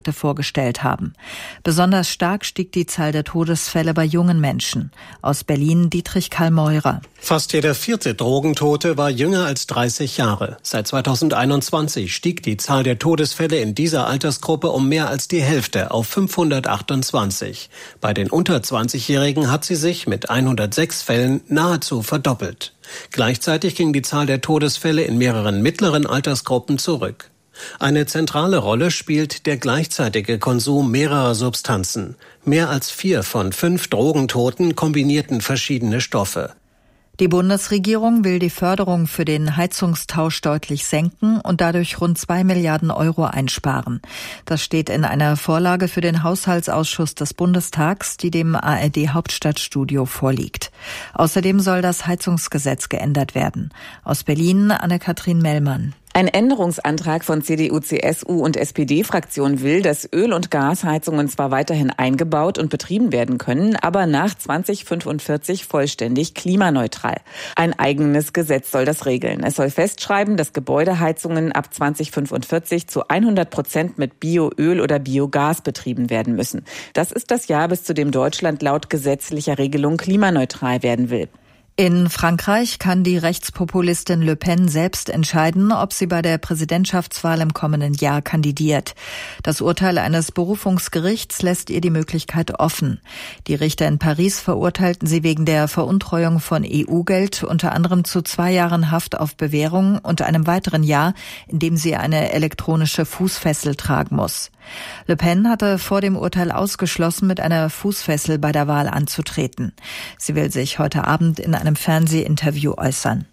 vorgestellt haben. Besonders stark stieg die Zahl der Todesfälle bei jungen Menschen. Aus Berlin Dietrich Karl-Meurer. Fast jeder vierte Drogentote war jünger als 30 Jahre. Seit 2021 stieg die Zahl der Todesfälle in dieser Altersgruppe um mehr als die Hälfte auf 528. Bei den unter 20-Jährigen hat sie sich mit 106 Fällen nahezu verdoppelt. Gleichzeitig ging die Zahl der Todesfälle in mehreren mittleren Altersgruppen zurück. Eine zentrale Rolle spielt der gleichzeitige Konsum mehrerer Substanzen. Mehr als 4 von 5 Drogentoten kombinierten verschiedene Stoffe. Die Bundesregierung will die Förderung für den Heizungstausch deutlich senken und dadurch rund 2 Milliarden Euro einsparen. Das steht in einer Vorlage für den Haushaltsausschuss des Bundestags, die dem ARD-Hauptstadtstudio vorliegt. Außerdem soll das Heizungsgesetz geändert werden. Aus Berlin Anne-Kathrin Mellmann. Ein Änderungsantrag von CDU, CSU und SPD-Fraktion will, dass Öl- und Gasheizungen zwar weiterhin eingebaut und betrieben werden können, aber nach 2045 vollständig klimaneutral. Ein eigenes Gesetz soll das regeln. Es soll festschreiben, dass Gebäudeheizungen ab 2045 zu 100% mit Bioöl oder Biogas betrieben werden müssen. Das ist das Jahr, bis zu dem Deutschland laut gesetzlicher Regelung klimaneutral werden will. In Frankreich kann die Rechtspopulistin Le Pen selbst entscheiden, ob sie bei der Präsidentschaftswahl im kommenden Jahr kandidiert. Das Urteil eines Berufungsgerichts lässt ihr die Möglichkeit offen. Die Richter in Paris verurteilten sie wegen der Veruntreuung von EU-Geld unter anderem zu 2 Jahren Haft auf Bewährung und einem weiteren Jahr, in dem sie eine elektronische Fußfessel tragen muss. Le Pen hatte vor dem Urteil ausgeschlossen, mit einer Fußfessel bei der Wahl anzutreten. Sie will sich heute Abend in einem Fernsehinterview äußern.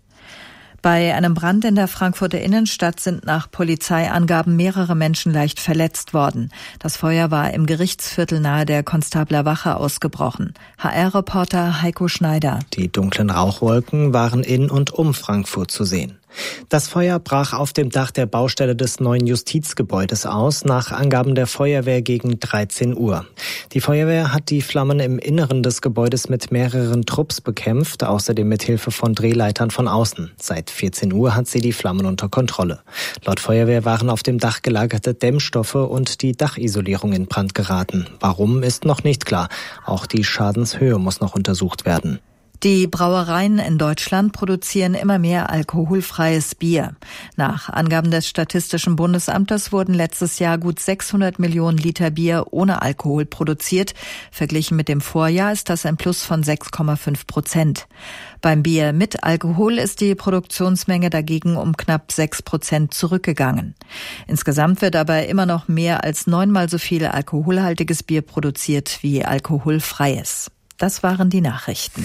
Bei einem Brand in der Frankfurter Innenstadt sind nach Polizeiangaben mehrere Menschen leicht verletzt worden. Das Feuer war im Gerichtsviertel nahe der Konstabler Wache ausgebrochen. HR-Reporter Heiko Schneider. Die dunklen Rauchwolken waren in und um Frankfurt zu sehen. Das Feuer brach auf dem Dach der Baustelle des neuen Justizgebäudes aus, nach Angaben der Feuerwehr gegen 13 Uhr. Die Feuerwehr hat die Flammen im Inneren des Gebäudes mit mehreren Trupps bekämpft, außerdem mit Hilfe von Drehleitern von außen. Seit 14 Uhr hat sie die Flammen unter Kontrolle. Laut Feuerwehr waren auf dem Dach gelagerte Dämmstoffe und die Dachisolierung in Brand geraten. Warum, ist noch nicht klar. Auch die Schadenshöhe muss noch untersucht werden. Die Brauereien in Deutschland produzieren immer mehr alkoholfreies Bier. Nach Angaben des Statistischen Bundesamtes wurden letztes Jahr gut 600 Millionen Liter Bier ohne Alkohol produziert. Verglichen mit dem Vorjahr ist das ein Plus von 6,5%. Beim Bier mit Alkohol ist die Produktionsmenge dagegen um knapp 6% zurückgegangen. Insgesamt wird aber immer noch mehr als 9-mal so viel alkoholhaltiges Bier produziert wie alkoholfreies. Das waren die Nachrichten.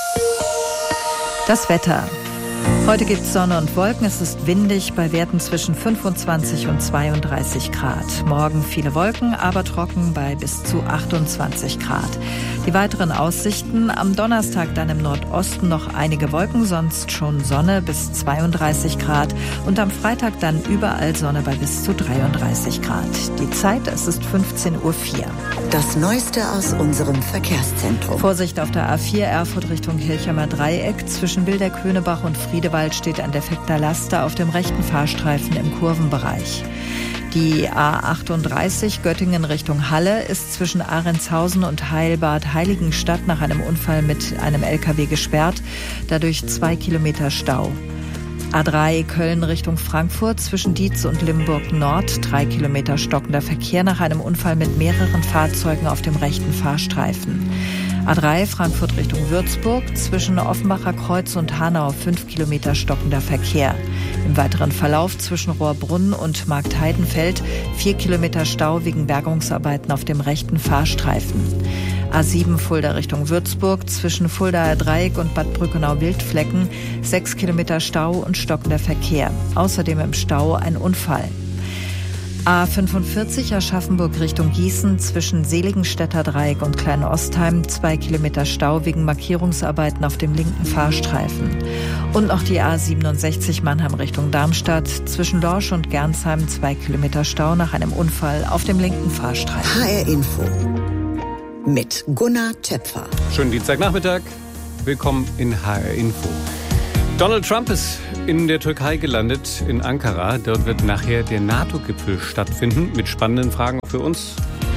Das Wetter. Heute gibt es Sonne und Wolken. Es ist windig bei Werten zwischen 25 und 32 Grad. Morgen viele Wolken, aber trocken bei bis zu 28 Grad. Die weiteren Aussichten: am Donnerstag dann im Nordosten noch einige Wolken, sonst schon Sonne bis 32 Grad. Und am Freitag dann überall Sonne bei bis zu 33 Grad. Die Zeit, es ist 15:04 Uhr. Das Neueste aus unserem Verkehrszentrum. Vorsicht auf der A4 Erfurt Richtung Hilchermer Dreieck. Zwischen Wilderköhnebach und Friedewald steht ein defekter Laster auf dem rechten Fahrstreifen im Kurvenbereich. Die A38 Göttingen Richtung Halle ist zwischen Ahrentshausen und Heilbad Heiligenstadt nach einem Unfall mit einem LKW gesperrt. Dadurch 2 Kilometer Stau. A3 Köln Richtung Frankfurt zwischen Dietz und Limburg Nord 3 Kilometer stockender Verkehr nach einem Unfall mit mehreren Fahrzeugen auf dem rechten Fahrstreifen. A3 Frankfurt Richtung Würzburg zwischen Offenbacher Kreuz und Hanau 5 Kilometer stockender Verkehr. Im weiteren Verlauf zwischen Rohrbrunn und Marktheidenfeld 4 Kilometer Stau wegen Bergungsarbeiten auf dem rechten Fahrstreifen. A7 Fulda Richtung Würzburg zwischen Fuldaer Dreieck und Bad Brückenau-Wildflecken 6 Kilometer Stau und stockender Verkehr. Außerdem im Stau ein Unfall. A45 Aschaffenburg Richtung Gießen zwischen Seligenstädter Dreieck und Kleinostheim 2 Kilometer Stau wegen Markierungsarbeiten auf dem linken Fahrstreifen. Und noch die A67 Mannheim Richtung Darmstadt zwischen Lorsch und Gernsheim 2 Kilometer Stau nach einem Unfall auf dem linken Fahrstreifen. HR Info mit Gunnar Töpfer. Schönen Dienstagnachmittag. Willkommen in HR Info. Donald Trump ist in der Türkei gelandet, in Ankara. Dort wird nachher der NATO-Gipfel stattfinden, mit spannenden Fragen für uns.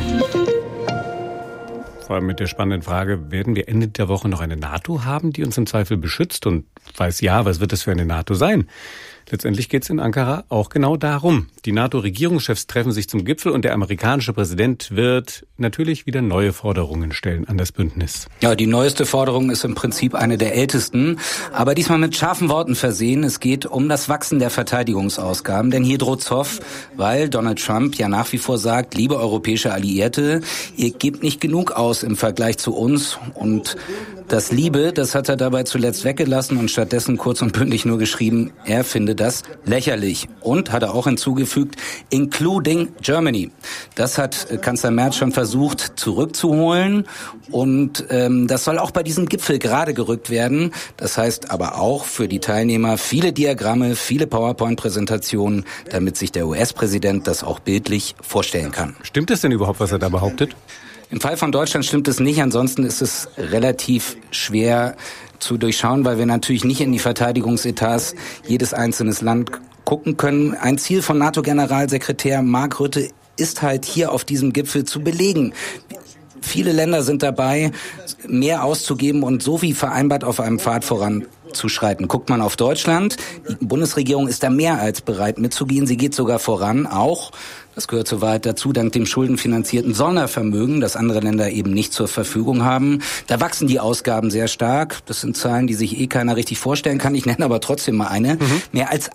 Vor allem mit der spannenden Frage, werden wir Ende der Woche noch eine NATO haben, die uns im Zweifel beschützt? Und falls ja, was wird das für eine NATO sein? Letztendlich geht es in Ankara auch genau darum. Die NATO-Regierungschefs treffen sich zum Gipfel und der amerikanische Präsident wird natürlich wieder neue Forderungen stellen an das Bündnis. Ja, die neueste Forderung ist im Prinzip eine der ältesten, aber diesmal mit scharfen Worten versehen. Es geht um das Wachsen der Verteidigungsausgaben, denn hier droht Zoff, weil Donald Trump ja nach wie vor sagt, liebe europäische Alliierte, ihr gebt nicht genug aus im Vergleich zu uns, und das Liebe, das hat er dabei zuletzt weggelassen und stattdessen kurz und bündig nur geschrieben, er findet das lächerlich. Und hat er auch hinzugefügt, including Germany. Das hat Kanzler Merz schon versucht zurückzuholen, und das soll auch bei diesem Gipfel gerade gerückt werden. Das heißt aber auch für die Teilnehmer viele Diagramme, viele PowerPoint-Präsentationen, damit sich der US-Präsident das auch bildlich vorstellen kann. Stimmt es denn überhaupt, was er da behauptet? Im Fall von Deutschland stimmt es nicht, ansonsten ist es relativ schwer zu durchschauen, weil wir natürlich nicht in die Verteidigungsetats jedes einzelne Land gucken können. Ein Ziel von NATO-Generalsekretär Mark Rutte ist halt hier auf diesem Gipfel zu belegen. Viele Länder sind dabei, mehr auszugeben und so wie vereinbart auf einem Pfad voranzuschreiten. Guckt man auf Deutschland, die Bundesregierung ist da mehr als bereit mitzugehen. Sie geht sogar voran, auch, das gehört so weit dazu, dank dem schuldenfinanzierten Sondervermögen, das andere Länder eben nicht zur Verfügung haben. Da wachsen die Ausgaben sehr stark. Das sind Zahlen, die sich keiner richtig vorstellen kann. Ich nenne aber trotzdem mal eine. Mehr als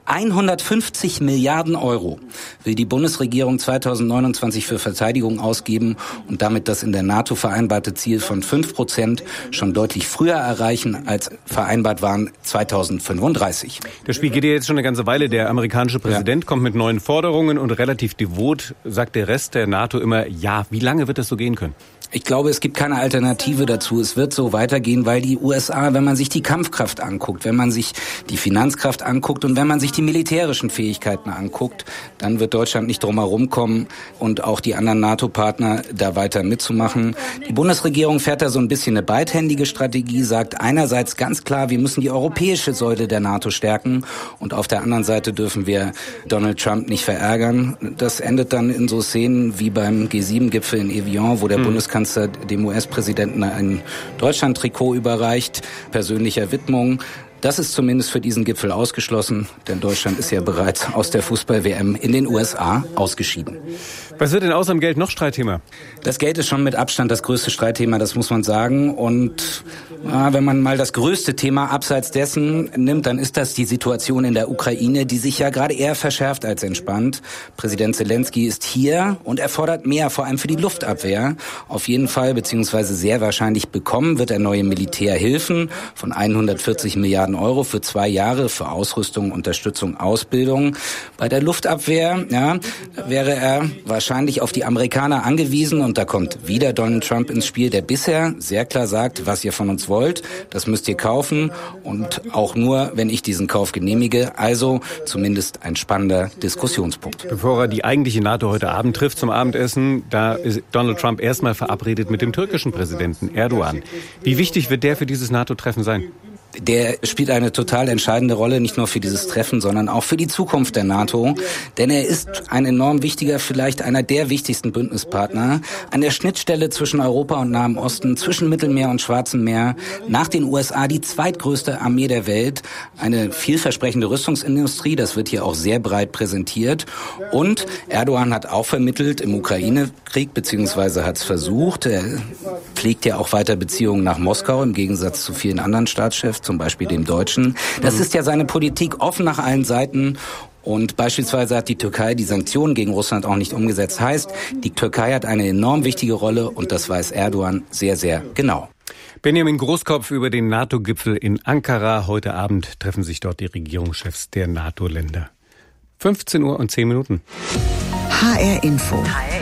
150 Milliarden Euro will die Bundesregierung 2029 für Verteidigung ausgeben und damit das in der NATO vereinbarte Ziel von 5% schon deutlich früher erreichen, als vereinbart waren 2035. Das Spiel geht ja jetzt schon eine ganze Weile. Der amerikanische Präsident kommt mit neuen Forderungen und relativ devot sagt der Rest der NATO immer, ja, wie lange wird das so gehen können? Ich glaube, es gibt keine Alternative dazu. Es wird so weitergehen, weil die USA, wenn man sich die Kampfkraft anguckt, wenn man sich die Finanzkraft anguckt und wenn man sich die militärischen Fähigkeiten anguckt, dann wird Deutschland nicht drum herum kommen und auch die anderen NATO-Partner da weiter mitzumachen. Die Bundesregierung fährt da so ein bisschen eine beidhändige Strategie, sagt einerseits ganz klar, wir müssen die europäische Säule der NATO stärken und auf der anderen Seite dürfen wir Donald Trump nicht verärgern. Das endet dann in so Szenen wie beim G7-Gipfel in Evian, wo der Bundeskanzler dem US-Präsidenten ein Deutschland-Trikot überreicht, persönlicher Widmung. Das ist zumindest für diesen Gipfel ausgeschlossen, denn Deutschland ist ja bereits aus der Fußball-WM in den USA ausgeschieden. Was wird denn außer dem Geld noch Streitthema? Das Geld ist schon mit Abstand das größte Streitthema, das muss man sagen. Und wenn man mal das größte Thema abseits dessen nimmt, dann ist das die Situation in der Ukraine, die sich ja gerade eher verschärft als entspannt. Präsident Zelensky ist hier und er fordert mehr, vor allem für die Luftabwehr. Auf jeden Fall, beziehungsweise sehr wahrscheinlich bekommen wird er neue Militärhilfen von 140 Milliarden Euro für 2 Jahre für Ausrüstung, Unterstützung, Ausbildung. Bei der Luftabwehr wäre er wahrscheinlich auf die Amerikaner angewiesen und da kommt wieder Donald Trump ins Spiel, der bisher sehr klar sagt, was ihr von uns wollt, das müsst ihr kaufen und auch nur, wenn ich diesen Kauf genehmige. Also zumindest ein spannender Diskussionspunkt. Bevor er die eigentliche NATO heute Abend trifft zum Abendessen, da ist Donald Trump erstmal verabredet mit dem türkischen Präsidenten Erdogan. Wie wichtig wird der für dieses NATO-Treffen sein? Der spielt eine total entscheidende Rolle, nicht nur für dieses Treffen, sondern auch für die Zukunft der NATO. Denn er ist ein enorm wichtiger, vielleicht einer der wichtigsten Bündnispartner an der Schnittstelle zwischen Europa und Nahem Osten, zwischen Mittelmeer und Schwarzem Meer. Nach den USA die zweitgrößte Armee der Welt, eine vielversprechende Rüstungsindustrie, das wird hier auch sehr breit präsentiert. Und Erdogan hat auch vermittelt im Ukraine-Krieg, beziehungsweise hat es versucht. Er pflegt ja auch weiter Beziehungen nach Moskau, im Gegensatz zu vielen anderen Staatschefs, zum Beispiel dem Deutschen. Das ist ja seine Politik, offen nach allen Seiten. Und beispielsweise hat die Türkei die Sanktionen gegen Russland auch nicht umgesetzt. Heißt, die Türkei hat eine enorm wichtige Rolle und das weiß Erdogan sehr, sehr genau. Benjamin Großkopf über den NATO-Gipfel in Ankara. Heute Abend treffen sich dort die Regierungschefs der NATO-Länder. 15:10 Uhr. HR Info.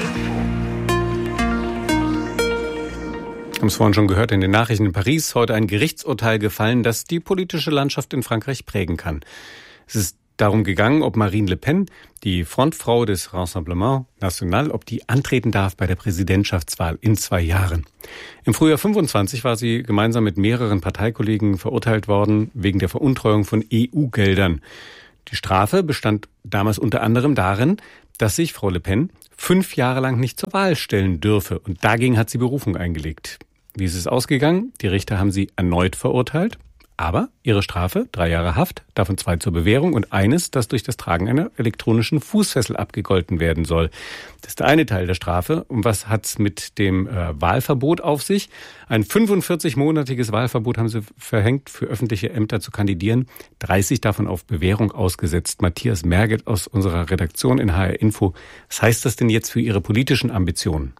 Wir haben es vorhin schon gehört in den Nachrichten in Paris. Heute ein Gerichtsurteil gefallen, das die politische Landschaft in Frankreich prägen kann. Es ist darum gegangen, ob Marine Le Pen, die Frontfrau des Rassemblement National, ob die antreten darf bei der Präsidentschaftswahl in 2 Jahren. Im Frühjahr 25 war sie gemeinsam mit mehreren Parteikollegen verurteilt worden wegen der Veruntreuung von EU-Geldern. Die Strafe bestand damals unter anderem darin, dass sich Frau Le Pen 5 Jahre lang nicht zur Wahl stellen dürfe. Und dagegen hat sie Berufung eingelegt. Wie ist es ausgegangen? Die Richter haben sie erneut verurteilt. Aber ihre Strafe, 3 Jahre Haft, davon 2 zur Bewährung und eines, das durch das Tragen einer elektronischen Fußfessel abgegolten werden soll. Das ist der eine Teil der Strafe. Und was hat's mit dem Wahlverbot auf sich? Ein 45-monatiges Wahlverbot haben sie verhängt, für öffentliche Ämter zu kandidieren. 30 davon auf Bewährung ausgesetzt. Matthias Merget aus unserer Redaktion in HR Info. Was heißt das denn jetzt für Ihre politischen Ambitionen?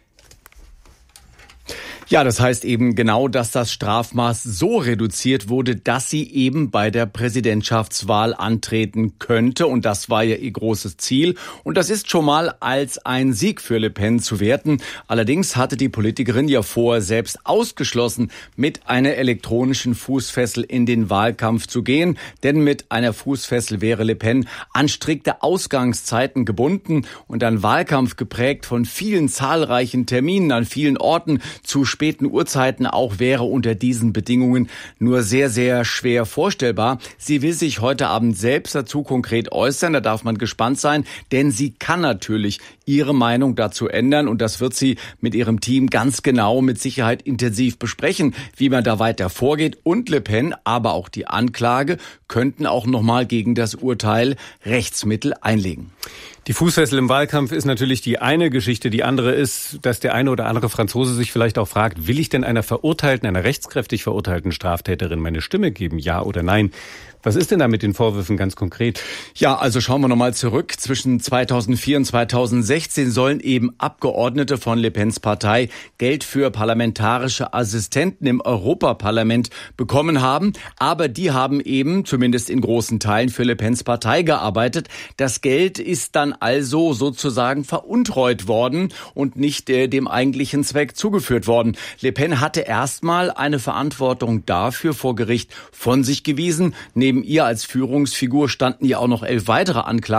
Ja, das heißt eben genau, dass das Strafmaß so reduziert wurde, dass sie eben bei der Präsidentschaftswahl antreten könnte. Und das war ja ihr großes Ziel. Und das ist schon mal als ein Sieg für Le Pen zu werten. Allerdings hatte die Politikerin ja vorher selbst ausgeschlossen, mit einer elektronischen Fußfessel in den Wahlkampf zu gehen. Denn mit einer Fußfessel wäre Le Pen an strikte Ausgangszeiten gebunden und ein Wahlkampf geprägt von vielen zahlreichen Terminen an vielen Orten zu späten Uhrzeiten auch wäre unter diesen Bedingungen nur sehr, sehr schwer vorstellbar. Sie will sich heute Abend selbst dazu konkret äußern, da darf man gespannt sein, denn sie kann natürlich ihre Meinung dazu ändern und das wird sie mit ihrem Team ganz genau mit Sicherheit intensiv besprechen, wie man da weiter vorgeht. Und Le Pen, aber auch die Anklage könnten auch nochmal gegen das Urteil Rechtsmittel einlegen. Die Fußfessel im Wahlkampf ist natürlich die eine Geschichte. Die andere ist, dass der eine oder andere Franzose sich vielleicht auch fragt, will ich denn einer rechtskräftig verurteilten Straftäterin meine Stimme geben? Ja oder nein? Was ist denn da mit den Vorwürfen ganz konkret? Ja, also schauen wir nochmal zurück. Zwischen 2004 und 2016 sollen eben Abgeordnete von Le Pens Partei Geld für parlamentarische Assistenten im Europaparlament bekommen haben. Aber die haben eben, zumindest in großen Teilen, für Le Pens Partei gearbeitet. Das Geld ist dann also sozusagen veruntreut worden und nicht dem eigentlichen Zweck zugeführt worden. Le Pen hatte erstmal eine Verantwortung dafür vor Gericht von sich gewiesen. Neben ihr als Führungsfigur standen ja auch noch 11 weitere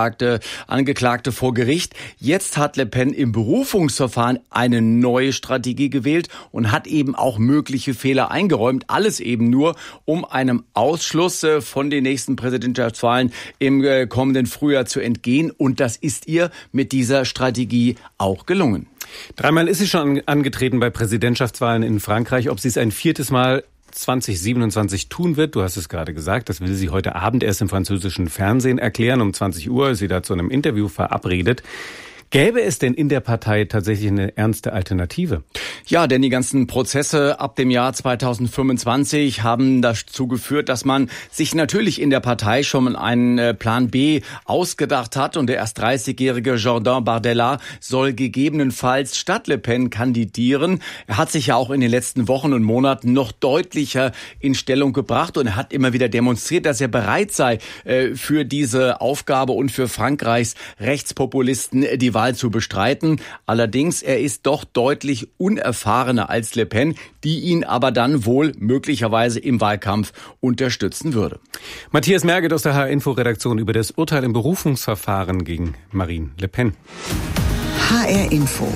Angeklagte vor Gericht. Jetzt hat Le Pen im Berufungsverfahren eine neue Strategie gewählt und hat eben auch mögliche Fehler eingeräumt. Alles eben nur, um einem Ausschluss von den nächsten Präsidentschaftswahlen im kommenden Frühjahr zu entgehen. Und das ist ihr mit dieser Strategie auch gelungen. 3-mal ist sie schon angetreten bei Präsidentschaftswahlen in Frankreich. Ob sie es ein 4. Mal 2027 tun wird, du hast es gerade gesagt, das will sie heute Abend erst im französischen Fernsehen erklären. Um 20 Uhr ist sie da zu einem Interview verabredet. Gäbe es denn in der Partei tatsächlich eine ernste Alternative? Ja, denn die ganzen Prozesse ab dem Jahr 2025 haben dazu geführt, dass man sich natürlich in der Partei schon einen Plan B ausgedacht hat. Und der erst 30-jährige Jordan Bardella soll gegebenenfalls statt Le Pen kandidieren. Er hat sich ja auch in den letzten Wochen und Monaten noch deutlicher in Stellung gebracht und er hat immer wieder demonstriert, dass er bereit sei, für diese Aufgabe und für Frankreichs Rechtspopulisten die Wahl zu bestreiten. Allerdings, er ist doch deutlich unerfahrener als Le Pen, die ihn aber dann wohl möglicherweise im Wahlkampf unterstützen würde. Matthias Merget aus der HR-Info-Redaktion über das Urteil im Berufungsverfahren gegen Marine Le Pen. HR Info.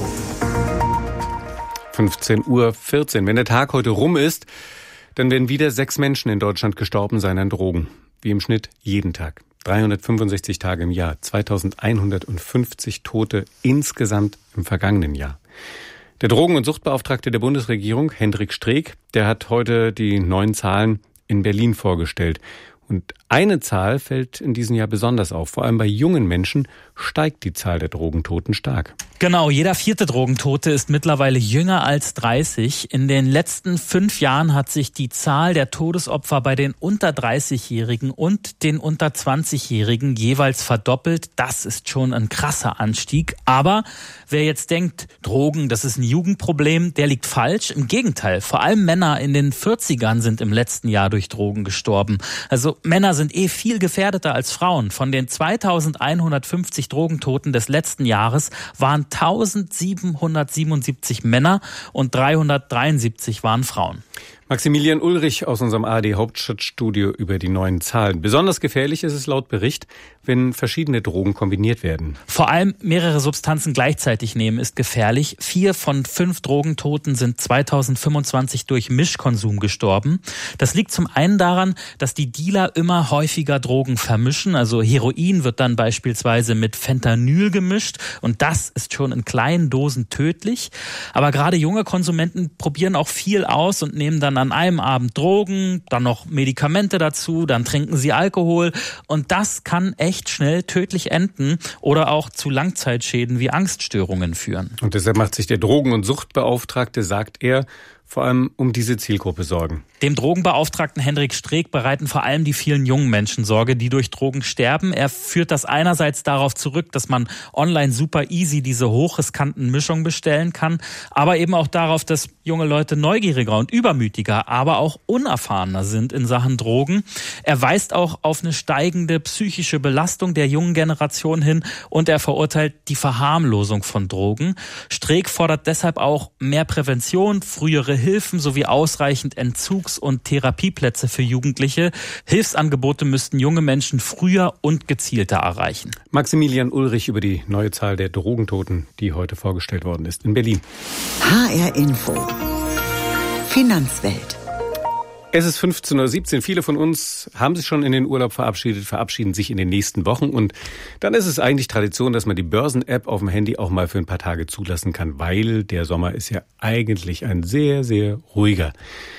15:14 Uhr. Wenn der Tag heute rum ist, dann werden wieder 6 Menschen in Deutschland gestorben sein an Drogen. Wie im Schnitt jeden Tag. 365 Tage im Jahr, 2150 Tote insgesamt im vergangenen Jahr. Der Drogen- und Suchtbeauftragte der Bundesregierung, Hendrik Streeck, der hat heute die neuen Zahlen in Berlin vorgestellt. Und eine Zahl fällt in diesem Jahr besonders auf. Vor allem bei jungen Menschen steigt die Zahl der Drogentoten stark. Genau, jeder 4. Drogentote ist mittlerweile jünger als 30. In den letzten 5 Jahren hat sich die Zahl der Todesopfer bei den unter 30-Jährigen und den unter 20-Jährigen jeweils verdoppelt. Das ist schon ein krasser Anstieg. Aber wer jetzt denkt, Drogen, das ist ein Jugendproblem, der liegt falsch. Im Gegenteil, vor allem Männer in den 40ern sind im letzten Jahr durch Drogen gestorben. Also Männer sind viel gefährdeter als Frauen. Von den 2150 Drogentoten des letzten Jahres waren 1777 Männer und 373 waren Frauen. Maximilian Ulrich aus unserem ARD-Hauptstadtstudio über die neuen Zahlen. Besonders gefährlich ist es laut Bericht, wenn verschiedene Drogen kombiniert werden. Vor allem mehrere Substanzen gleichzeitig nehmen ist gefährlich. 4 von 5 Drogentoten sind 2025 durch Mischkonsum gestorben. Das liegt zum einen daran, dass die Dealer immer häufiger Drogen vermischen. Also Heroin wird dann beispielsweise mit Fentanyl gemischt und das ist schon in kleinen Dosen tödlich. Aber gerade junge Konsumenten probieren auch viel aus und nehmen dann an einem Abend Drogen, dann noch Medikamente dazu, dann trinken sie Alkohol und das kann echt schnell tödlich enden oder auch zu Langzeitschäden wie Angststörungen führen. Und deshalb macht sich der Drogen- und Suchtbeauftragte, sagt er, vor allem um diese Zielgruppe Sorgen. Dem Drogenbeauftragten Hendrik Streeck bereiten vor allem die vielen jungen Menschen Sorge, die durch Drogen sterben. Er führt das einerseits darauf zurück, dass man online super easy diese hochriskanten Mischungen bestellen kann, aber eben auch darauf, dass junge Leute neugieriger und übermütiger, aber auch unerfahrener sind in Sachen Drogen. Er weist auch auf eine steigende psychische Belastung der jungen Generation hin und er verurteilt die Verharmlosung von Drogen. Streeck fordert deshalb auch mehr Prävention, frühere Hilfen sowie ausreichend Entzugs- und Therapieplätze für Jugendliche. Hilfsangebote müssten junge Menschen früher und gezielter erreichen. Maximilian Ulrich über die neue Zahl der Drogentoten, die heute vorgestellt worden ist in Berlin. HR Info. Finanzwelt. Es ist 15:17 Uhr. Viele von uns haben sich schon in den Urlaub verabschieden sich in den nächsten Wochen. Und dann ist es eigentlich Tradition, dass man die Börsen-App auf dem Handy auch mal für ein paar Tage zulassen kann, weil der Sommer ist ja eigentlich ein sehr, sehr ruhiger,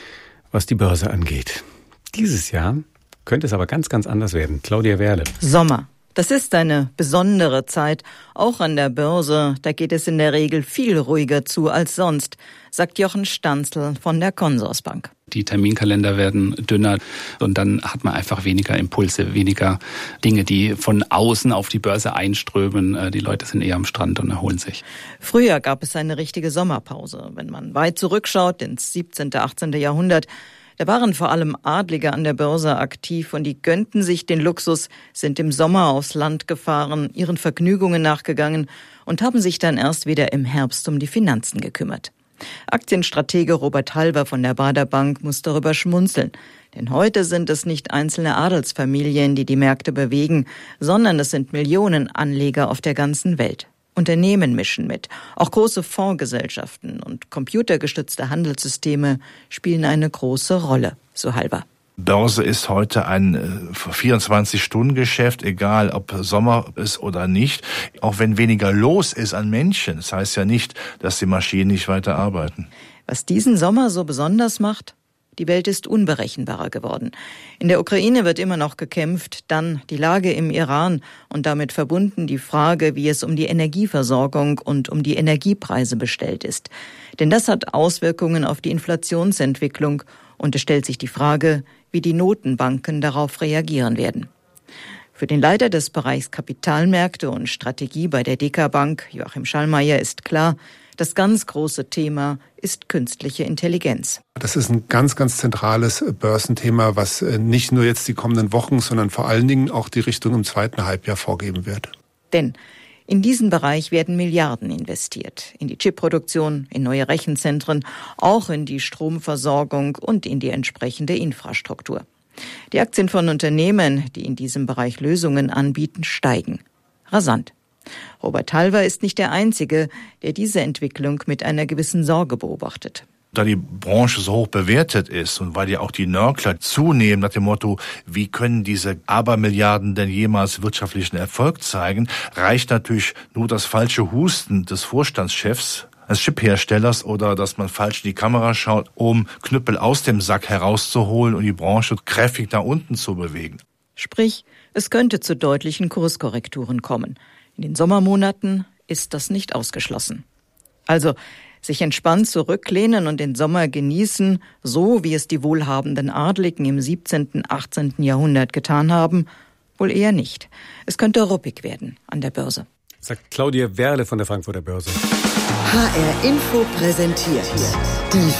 was die Börse angeht. Dieses Jahr könnte es aber ganz, ganz anders werden. Claudia Werle. Sommer. Das ist eine besondere Zeit, auch an der Börse. Da geht es in der Regel viel ruhiger zu als sonst, sagt Jochen Stanzel von der Consorsbank. Die Terminkalender werden dünner und dann hat man einfach weniger Impulse, weniger Dinge, die von außen auf die Börse einströmen. Die Leute sind eher am Strand und erholen sich. Früher gab es eine richtige Sommerpause. Wenn man weit zurückschaut ins 17., 18. Jahrhundert, da waren vor allem Adlige an der Börse aktiv und die gönnten sich den Luxus, sind im Sommer aufs Land gefahren, ihren Vergnügungen nachgegangen und haben sich dann erst wieder im Herbst um die Finanzen gekümmert. Aktienstratege Robert Halver von der Baader Bank muss darüber schmunzeln. Denn heute sind es nicht einzelne Adelsfamilien, die die Märkte bewegen, sondern es sind Millionen Anleger auf der ganzen Welt. Unternehmen mischen mit. Auch große Fondsgesellschaften und computergestützte Handelssysteme spielen eine große Rolle, so Halver. Börse ist heute ein 24-Stunden-Geschäft, egal ob Sommer ist oder nicht. Auch wenn weniger los ist an Menschen, das heißt ja nicht, dass die Maschinen nicht weiter arbeiten. Was diesen Sommer so besonders macht? Die Welt ist unberechenbarer geworden. In der Ukraine wird immer noch gekämpft, dann die Lage im Iran und damit verbunden die Frage, wie es um die Energieversorgung und um die Energiepreise bestellt ist. Denn das hat Auswirkungen auf die Inflationsentwicklung und es stellt sich die Frage, wie die Notenbanken darauf reagieren werden. Für den Leiter des Bereichs Kapitalmärkte und Strategie bei der DK Bank, Joachim Schallmeier, ist klar, das ganz große Thema ist künstliche Intelligenz. Das ist ein ganz, ganz zentrales Börsenthema, was nicht nur jetzt die kommenden Wochen, sondern vor allen Dingen auch die Richtung im zweiten Halbjahr vorgeben wird. Denn in diesen Bereich werden Milliarden investiert. In die Chipproduktion, in neue Rechenzentren, auch in die Stromversorgung und in die entsprechende Infrastruktur. Die Aktien von Unternehmen, die in diesem Bereich Lösungen anbieten, steigen. Rasant. Robert Halver ist nicht der Einzige, der diese Entwicklung mit einer gewissen Sorge beobachtet. Da die Branche so hoch bewertet ist und weil ja auch die Nörgler zunehmen nach dem Motto, wie können diese Abermilliarden denn jemals wirtschaftlichen Erfolg zeigen, reicht natürlich nur das falsche Husten des Vorstandschefs, eines Chipherstellers oder dass man falsch in die Kamera schaut, um Knüppel aus dem Sack herauszuholen und die Branche kräftig nach unten zu bewegen. Sprich, es könnte zu deutlichen Kurskorrekturen kommen. In den Sommermonaten ist das nicht ausgeschlossen. Also sich entspannt zurücklehnen und den Sommer genießen, so wie es die wohlhabenden Adligen im 17., 18. Jahrhundert getan haben, wohl eher nicht. Es könnte ruppig werden an der Börse. Sagt Claudia Werle von der Frankfurter Börse. HR Info präsentiert die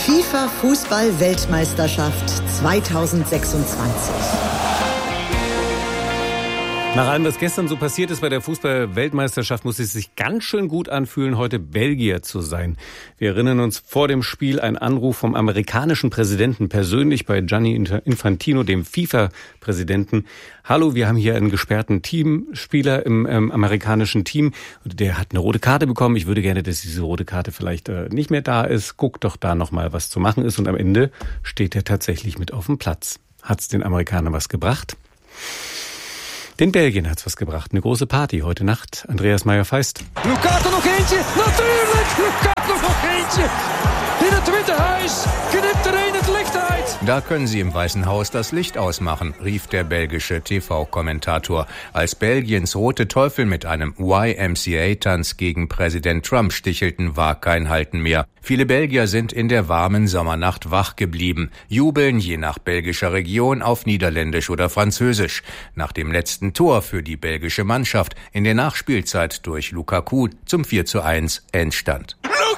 FIFA-Fußball-Weltmeisterschaft 2026. Nach allem, was gestern so passiert ist bei der Fußball-Weltmeisterschaft, muss es sich ganz schön gut anfühlen, heute Belgier zu sein. Wir erinnern uns vor dem Spiel einen Anruf vom amerikanischen Präsidenten persönlich bei Gianni Infantino, dem FIFA-Präsidenten. Hallo, wir haben hier einen gesperrten Teamspieler im amerikanischen Team. Der hat eine rote Karte bekommen. Ich würde gerne, dass diese rote Karte vielleicht nicht mehr da ist. Guckt doch da nochmal, was zu machen ist. Und am Ende steht er tatsächlich mit auf dem Platz. Hat's den Amerikanern was gebracht? Den Belgien hat's was gebracht. Eine große Party heute Nacht. Andreas Meyer-Feist. Lukaku nog eentje. Natuurlijk. Lukaku nog eentje. In het Witte Huis knippt het Licht uit. Da können Sie im Weißen Haus das Licht ausmachen, rief der belgische TV-Kommentator, als Belgiens Rote Teufel mit einem YMCA-Tanz gegen Präsident Trump stichelten, war kein Halten mehr. Viele Belgier sind in der warmen Sommernacht wach geblieben, jubeln je nach belgischer Region auf Niederländisch oder Französisch. Nach dem letzten Tor für die belgische Mannschaft in der Nachspielzeit durch Lukaku zum 4:1 Endstand.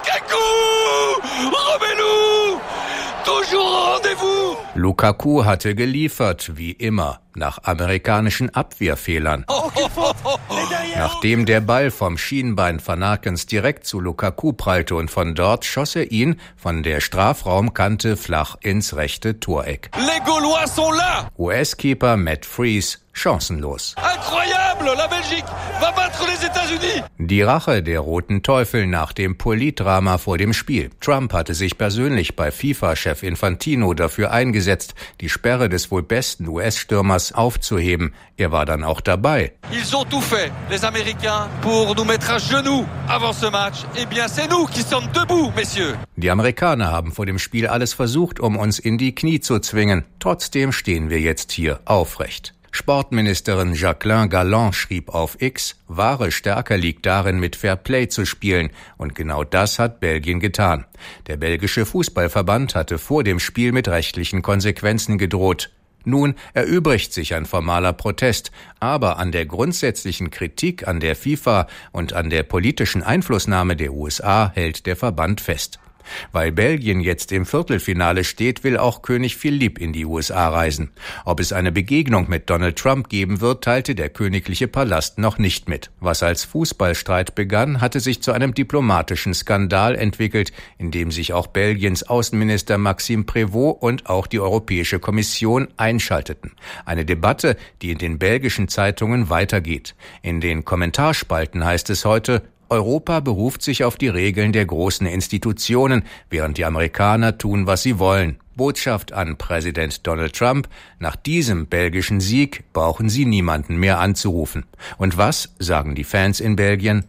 Lukaku hatte geliefert, wie immer, nach amerikanischen Abwehrfehlern. Nachdem der Ball vom Schienbein Van Ackens direkt zu Lukaku prallte und von dort schoss er ihn von der Strafraumkante flach ins rechte Toreck. US-Keeper Matt Freese chancenlos. Incroyable, la Belgique va battre les États-Unis. Die Rache der Roten Teufel nach dem Politdrama vor dem Spiel. Trump hatte sich persönlich bei FIFA-Chef Infantino dafür eingesetzt, die Sperre des wohl besten US-Stürmers aufzuheben. Er war dann auch dabei. Ils ont tout fait, les Américains, pour nous mettre à genoux avant ce match. Eh bien, c'est nous qui sommes debout, messieurs. Die Amerikaner haben vor dem Spiel alles versucht, um uns in die Knie zu zwingen. Trotzdem stehen wir jetzt hier aufrecht. Sportministerin Jacqueline Galland schrieb auf X, wahre Stärke liegt darin, mit Fair Play zu spielen. Und genau das hat Belgien getan. Der belgische Fußballverband hatte vor dem Spiel mit rechtlichen Konsequenzen gedroht. Nun erübrigt sich ein formaler Protest, aber an der grundsätzlichen Kritik an der FIFA und an der politischen Einflussnahme der USA hält der Verband fest. Weil Belgien jetzt im Viertelfinale steht, will auch König Philipp in die USA reisen. Ob es eine Begegnung mit Donald Trump geben wird, teilte der königliche Palast noch nicht mit. Was als Fußballstreit begann, hatte sich zu einem diplomatischen Skandal entwickelt, in dem sich auch Belgiens Außenminister Maxime Prévost und auch die Europäische Kommission einschalteten. Eine Debatte, die in den belgischen Zeitungen weitergeht. In den Kommentarspalten heißt es heute: Europa beruft sich auf die Regeln der großen Institutionen, während die Amerikaner tun, was sie wollen. Botschaft an Präsident Donald Trump: Nach diesem belgischen Sieg brauchen Sie niemanden mehr anzurufen. Und was sagen die Fans in Belgien?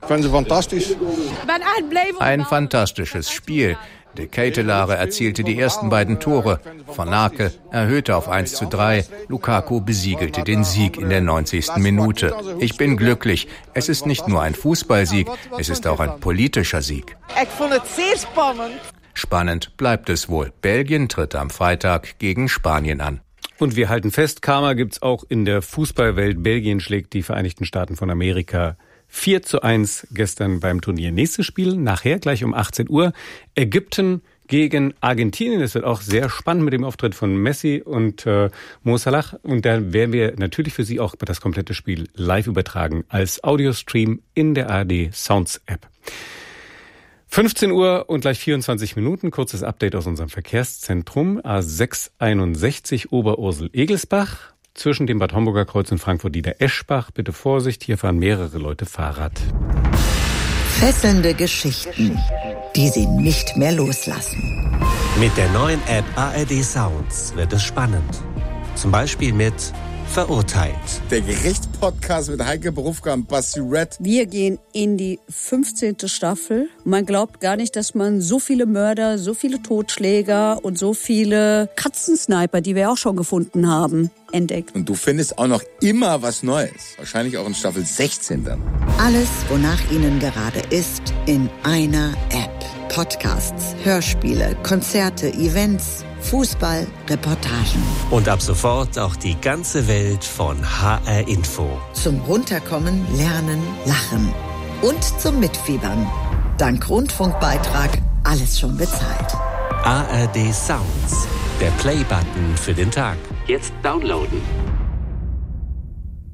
Ein fantastisches Spiel. De Ketelaere erzielte die ersten beiden Tore. Van Aken erhöhte auf 1:3. Lukaku besiegelte den Sieg in der 90. Minute. Ich bin glücklich. Es ist nicht nur ein Fußballsieg, es ist auch ein politischer Sieg. Ich fand es sehr spannend. Spannend bleibt es wohl. Belgien tritt am Freitag gegen Spanien an. Und wir halten fest, Karma gibt's auch in der Fußballwelt. Belgien schlägt die Vereinigten Staaten von Amerika 4:1 gestern beim Turnier. Nächstes Spiel nachher gleich um 18 Uhr. Ägypten gegen Argentinien. Das wird auch sehr spannend mit dem Auftritt von Messi und Mo Salah. Und da werden wir natürlich für Sie auch das komplette Spiel live übertragen als Audiostream in der ARD Sounds App. 15 Uhr und gleich 24 Minuten. Kurzes Update aus unserem Verkehrszentrum. A661 Oberursel-Egelsbach. Zwischen dem Bad Homburger Kreuz in Frankfurt-Nieder-Eschbach. Bitte Vorsicht, hier fahren mehrere Leute Fahrrad. Fesselnde Geschichten, die Sie nicht mehr loslassen. Mit der neuen App ARD Sounds wird es spannend. Zum Beispiel mit Verurteilt. Der Gerichtspodcast mit Heike Berufka und Basti Red. Wir gehen in die 15. Staffel. Man glaubt gar nicht, dass man so viele Mörder, so viele Totschläger und so viele Katzensniper, die wir auch schon gefunden haben, entdeckt. Und du findest auch noch immer was Neues. Wahrscheinlich auch in Staffel 16 dann. Alles, wonach Ihnen gerade ist, in einer App. Podcasts, Hörspiele, Konzerte, Events, Fußball, Reportagen. Und ab sofort auch die ganze Welt von HR Info. Zum Runterkommen, Lernen, Lachen und zum Mitfiebern. Dank Rundfunkbeitrag alles schon bezahlt. ARD Sounds, der Play-Button für den Tag. Jetzt downloaden.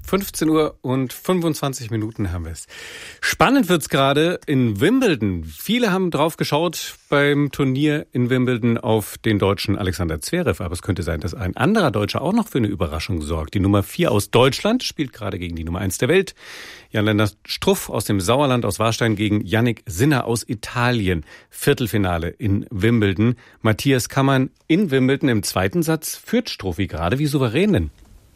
15 Uhr und 25 Minuten haben wir es. Spannend wird's gerade in Wimbledon. Viele haben drauf geschaut beim Turnier in Wimbledon auf den Deutschen Alexander Zverev. Aber es könnte sein, dass ein anderer Deutscher auch noch für eine Überraschung sorgt. Die Nummer 4 aus Deutschland spielt gerade gegen die Nummer 1 der Welt. Jan-Lennart Struff aus dem Sauerland aus Warstein gegen Jannik Sinner aus Italien. Viertelfinale in Wimbledon. Matthias Kammann in Wimbledon im zweiten Satz führt Struffi gerade. Wie souverän denn?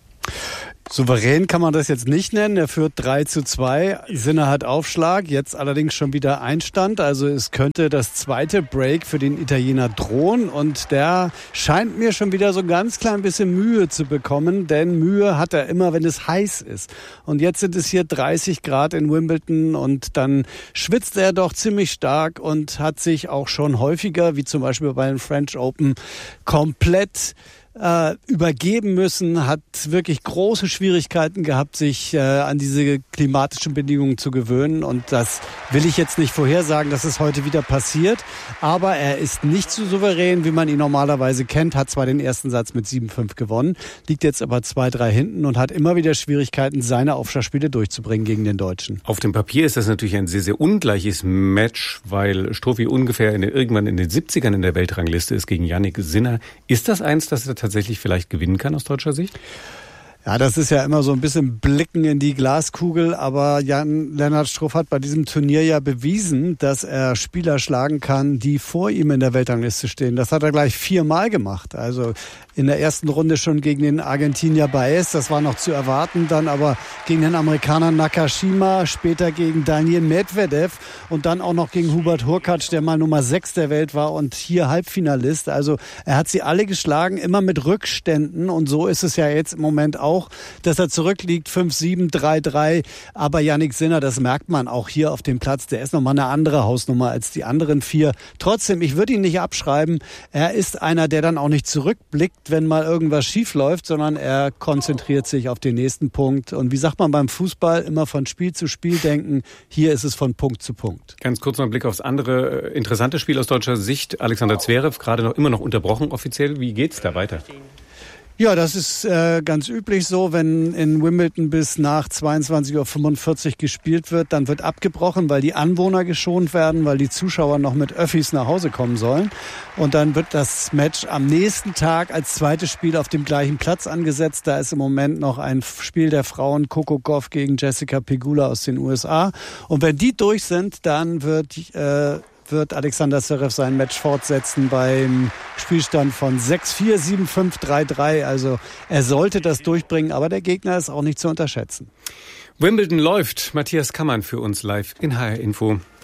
Souverän kann man das jetzt nicht nennen. Er führt 3:2. Sinner hat Aufschlag, jetzt allerdings schon wieder Einstand. Also es könnte das zweite Break für den Italiener drohen. Und der scheint mir schon wieder so ein ganz klein bisschen Mühe zu bekommen. Denn Mühe hat er immer, wenn es heiß ist. Und jetzt sind es hier 30 Grad in Wimbledon. Und dann schwitzt er doch ziemlich stark und hat sich auch schon häufiger, wie zum Beispiel bei den French Open, komplett übergeben müssen, hat wirklich große Schwierigkeiten gehabt, sich an diese klimatischen Bedingungen zu gewöhnen. Und das will ich jetzt nicht vorhersagen, dass es heute wieder passiert. Aber er ist nicht so souverän, wie man ihn normalerweise kennt, hat zwar den ersten Satz mit 7:5 gewonnen, liegt jetzt aber 2-3 hinten und hat immer wieder Schwierigkeiten, seine Aufschlagspiele durchzubringen gegen den Deutschen. Auf dem Papier ist das natürlich ein sehr, sehr ungleiches Match, weil Struffi ungefähr irgendwann in den 70ern in der Weltrangliste ist gegen Jannik Sinner. Ist das eins, das er tatsächlich vielleicht gewinnen kann aus deutscher Sicht? Ja, das ist ja immer so ein bisschen Blicken in die Glaskugel, aber Jan-Lennart Struff hat bei diesem Turnier ja bewiesen, dass er Spieler schlagen kann, die vor ihm in der Weltrangliste stehen. Das hat er gleich 4-mal gemacht. Also in der ersten Runde schon gegen den Argentinier Baez, das war noch zu erwarten, dann aber gegen den Amerikaner Nakashima, später gegen Daniil Medvedev und dann auch noch gegen Hubert Hurkacz, der mal Nummer 6 der Welt war und hier Halbfinalist. Also er hat sie alle geschlagen, immer mit Rückständen und so ist es ja jetzt im Moment auch, dass er zurückliegt, 5-7, 3-3. Aber Jannik Sinner, das merkt man auch hier auf dem Platz, der ist nochmal eine andere Hausnummer als die anderen 4. Trotzdem, ich würde ihn nicht abschreiben. Er ist einer, der dann auch nicht zurückblickt, wenn mal irgendwas schief läuft, sondern er konzentriert sich auf den nächsten Punkt. Und wie sagt man beim Fußball, immer von Spiel zu Spiel denken. Hier ist es von Punkt zu Punkt. Ganz kurz noch ein Blick aufs andere interessante Spiel aus deutscher Sicht. Alexander Zverev, gerade immer noch unterbrochen offiziell. Wie geht's da weiter? Ja, das ist ganz üblich so, wenn in Wimbledon bis nach 22:45 Uhr gespielt wird, dann wird abgebrochen, weil die Anwohner geschont werden, weil die Zuschauer noch mit Öffis nach Hause kommen sollen. Und dann wird das Match am nächsten Tag als zweites Spiel auf dem gleichen Platz angesetzt. Da ist im Moment noch ein Spiel der Frauen, Coco Gauff gegen Jessica Pegula aus den USA. Und wenn die durch sind, dann wird Alexander Zverev sein Match fortsetzen beim Spielstand von 6-4, 7-5, 3-3. Also er sollte das durchbringen, aber der Gegner ist auch nicht zu unterschätzen. Wimbledon läuft. Matthias Kammann für uns live in HR Info.